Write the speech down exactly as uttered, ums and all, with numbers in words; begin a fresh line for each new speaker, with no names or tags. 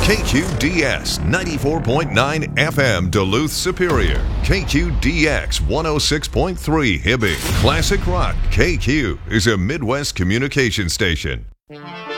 K Q D S ninety-four point nine F M Duluth Superior. K Q D X one oh six point three Hibbing. Classic Rock K Q is a Midwest communication station.